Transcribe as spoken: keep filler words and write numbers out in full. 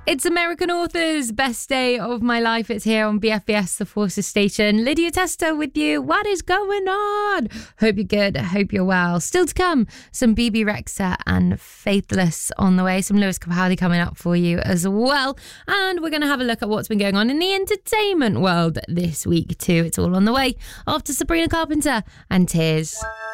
It's American Authors, best day of my life. It's here on B F B S, the Forces Station. Lydia Tester with you. What is going on? Hope you're good. Hope you're well. Still to come, some B B Rexha and Faithless on the way. Some Lewis Capaldi coming up for you as well. And we're going to have a look at what's been going on in the entertainment world this week too. It's all on the way after Sabrina Carpenter and Tears.